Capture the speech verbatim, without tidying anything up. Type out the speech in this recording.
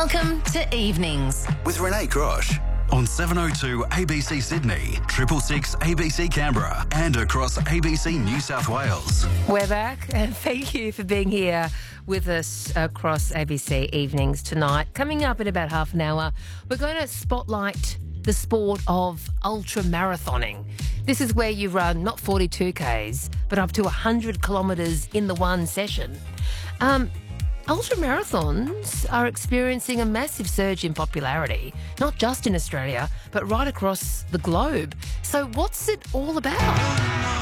Welcome to Evenings with Renee Grosh on seven oh two A B C Sydney, triple six A B C Canberra, and across A B C New South Wales. We're back, and thank you for being here with us across A B C Evenings tonight. Coming up in about half an hour, we're going to spotlight the sport of ultra marathoning. This is where you run not forty-two kays, but up to one hundred kilometres in the one session. Um, ultra marathons are experiencing a massive surge in popularity, not just in Australia, but right across the globe. So what's it all about?